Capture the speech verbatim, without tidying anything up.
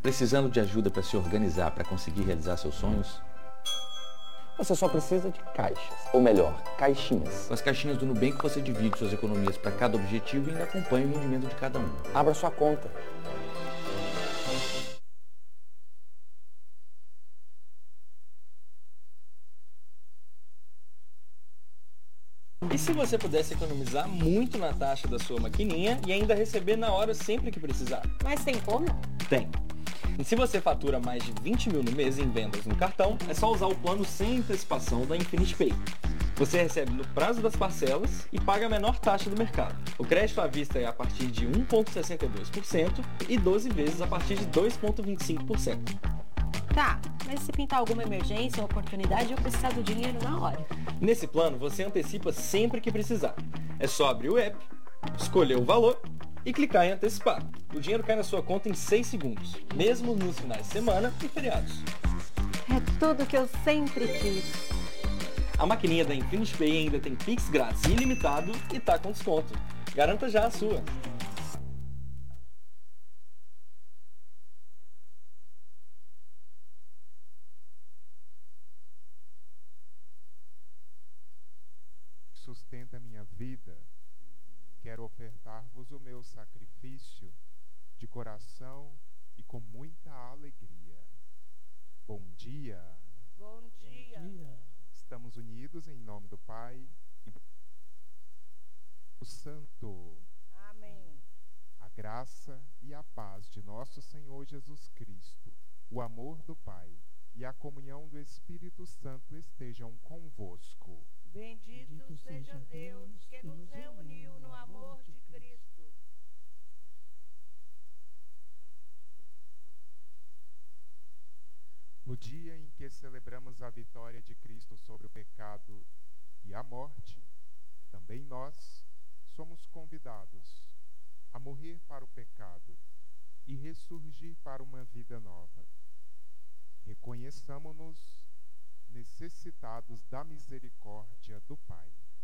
Precisando de ajuda para se organizar para conseguir realizar seus sonhos? Você só precisa de caixas, ou melhor, caixinhas. Com as caixinhas do Nubank você divide suas economias para cada objetivo e ainda acompanha o rendimento de cada um. Abra sua conta. E se você pudesse economizar muito na taxa da sua maquininha e ainda receber na hora sempre que precisar? Mas tem como? Tem. E se você fatura mais de vinte mil no mês em vendas no cartão, é só usar o plano sem antecipação da Infinity Pay. Você recebe no prazo das parcelas e paga a menor taxa do mercado. O crédito à vista é a partir de um vírgula sessenta e dois por cento e doze vezes a partir de dois vírgula vinte e cinco por cento. Tá, mas se pintar alguma emergência ou oportunidade, eu precisar do dinheiro na hora. Nesse plano, você antecipa sempre que precisar. É só abrir o app, escolher o valor e clicar em antecipar. O dinheiro cai na sua conta em seis segundos, mesmo nos finais de semana e feriados. É tudo que eu sempre quis. A maquininha da Infinity Pay ainda tem Pix grátis ilimitado e tá com desconto. Garanta já a sua. Sustenta minha vida, quero ofertar-vos o meu sacrifício de coração e com muita alegria. Bom dia. Bom dia. Estamos unidos em nome do Pai e do Santo. Amém. A graça e a paz de nosso Senhor Jesus Cristo, o amor do Pai e a comunhão do Espírito Santo estejam convosco. Bendito seja Deus que nos reuniu no amor de Cristo. No dia em que celebramos a vitória de Cristo sobre o pecado e a morte, também nós somos convidados a morrer para o pecado e ressurgir para uma vida nova. Reconheçamo-nos necessitados da misericórdia do Pai.